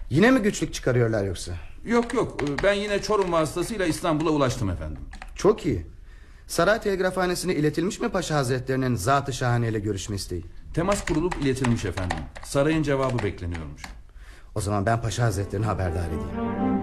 Yine mi güçlük çıkarıyorlar yoksa? Yok yok, ben yine Çorum vasıtasıyla İstanbul'a ulaştım efendim. Çok iyi. Saray Telgrafhanesi'ne iletilmiş mi Paşa Hazretlerinin Zat-ı Şahane ile görüşme isteği? Temas kurulup iletilmiş efendim. Sarayın cevabı bekleniyormuş. O zaman ben Paşa Hazretlerini haberdar edeyim.